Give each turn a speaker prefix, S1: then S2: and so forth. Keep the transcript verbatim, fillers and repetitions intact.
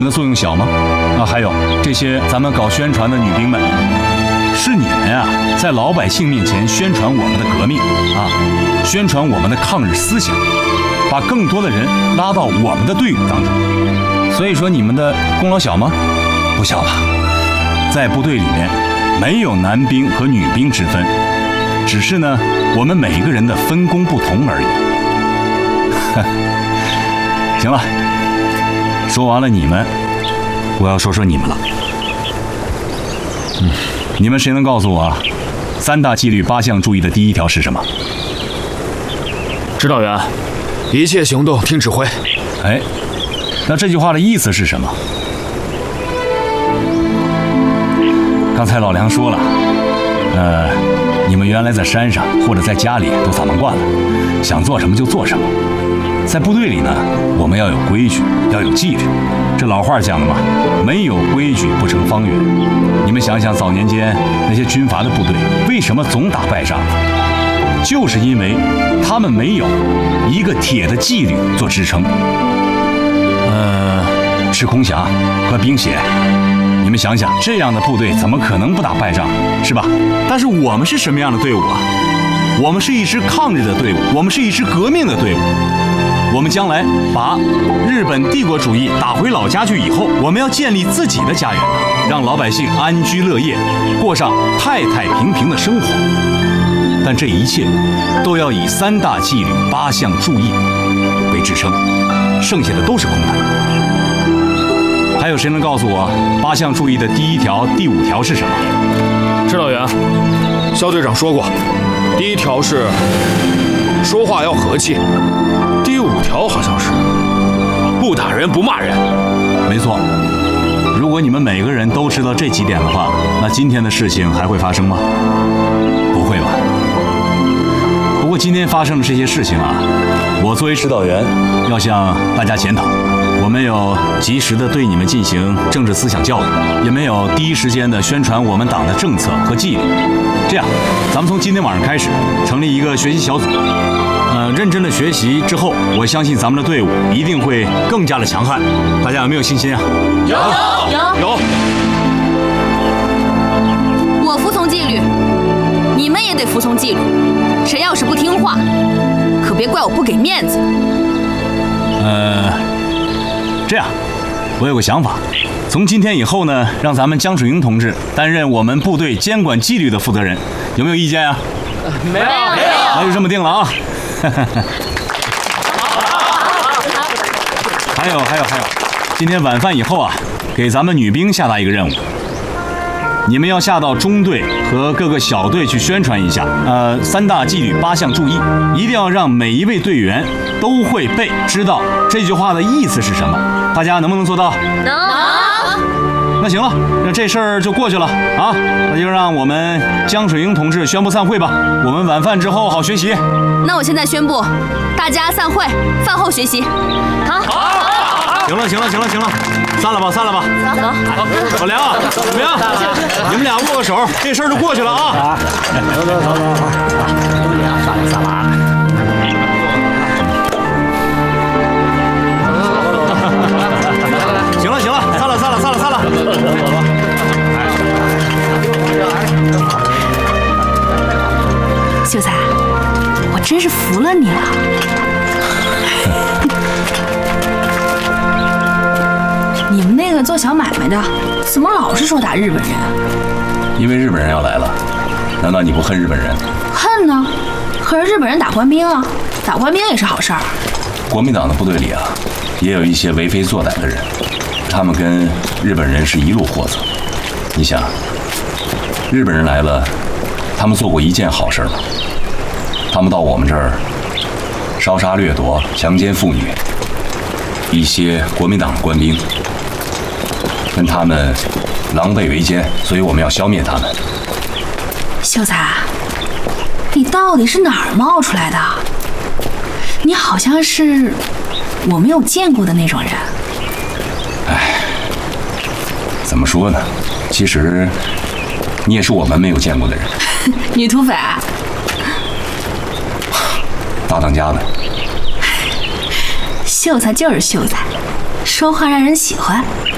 S1: 的作用小吗？啊，还有这些咱们搞宣传的女兵们，是你们呀，在老百姓面前宣传我们的革命啊，宣传我们的抗日思想，把更多的人拉到我们的队伍当中。所以说你们的功劳小吗？不小吧。在部队里面，没有男兵和女兵之分，只是呢，我们每一个人的分工不同而已。行了。说完了你们，我要说说你们了。嗯，你们谁能告诉我，三大纪律八项注意的第一条是什么？
S2: 指导员，一切行动听指挥。
S1: 哎，那这句话的意思是什么？刚才老梁说了，呃，你们原来在山上或者在家里都咱们惯了，想做什么就做什么。在部队里呢，我们要有规矩，要有纪律。这老话讲的嘛，没有规矩不成方圆。你们想想，早年间那些军阀的部队为什么总打败仗？就是因为他们没有一个铁的纪律做支撑。呃，赤空峡和冰协，你们想想，这样的部队怎么可能不打败仗，是吧？但是我们是什么样的队伍啊？我们是一支抗日的队伍，我们是一支革命的队伍。我们将来把日本帝国主义打回老家去以后，我们要建立自己的家园，让老百姓安居乐业，过上太太平平的生活。但这一切都要以三大纪律八项注意为支撑，剩下的都是空谈。还有谁能告诉我八项注意的第一条、第五条是什么？
S2: 指导员，肖队长说过，第一条是说话要和气。第五条好像是不打人不骂人。
S1: 没错，如果你们每个人都知道这几点的话，那今天的事情还会发生吗？不会吧。不过今天发生的这些事情啊，我作为指导员要向大家检讨，我没有及时的对你们进行政治思想教育，也没有第一时间的宣传我们党的政策和纪律。这样，咱们从今天晚上开始成立一个学习小组。呃，认真的学习之后，我相信咱们的队伍一定会更加的强悍。大家有没有信心啊？
S3: 有有
S2: 有。
S3: 我服从纪律，你们也得服从纪律。谁要是不听话，可别怪我不给面子。
S1: 呃，这样，我有个想法，从今天以后呢，让咱们江水英同志担任我们部队监管纪律的负责人，有没有意见啊？
S3: 没有没有，
S1: 那就这么定了啊。还有还有还有，今天晚饭以后啊，给咱们女兵下达一个任务，你们要下到中队和各个小队去宣传一下，呃，三大纪律八项注意，一定要让每一位队员都会背，知道这句话的意思是什么。大家能不能做到？
S3: 能。
S1: 那行了，那这事儿就过去了啊，那就让我们江水英同志宣布散会吧。我们晚饭之后好学习。
S3: 那我现在宣布，大家散会，饭后学习。好。好。
S1: 行了行了行了行了，散了吧散了吧。
S3: 走。
S1: 老梁啊，怎么样？你们俩握个手，这事儿就过去了啊。
S4: 走走走走走，散了散了啊。
S1: 行了行了，散了散了散了散了。走走走。
S3: 秀才，我真是服了你了。你们那个做小买卖的，怎么老是说打日本人？
S1: 因为日本人要来了，难道你不恨日本人？
S3: 恨呢，可是日本人打官兵啊，打官兵也是好事儿。
S1: 国民党的部队里啊，也有一些为非作歹的人，他们跟日本人是一路货色。你想，日本人来了，他们做过一件好事吗？他们到我们这儿烧杀掠夺、强奸妇女，一些国民党的官兵跟他们狼狈为奸，所以我们要消灭他们。
S3: 秀才，你到底是哪儿冒出来的？你好像是我没有见过的那种人。
S1: 哎，怎么说呢？其实你也是我们没有见过的人。
S3: 女土匪。
S1: 大当家的。
S3: 秀才就是秀才，说话让人喜欢。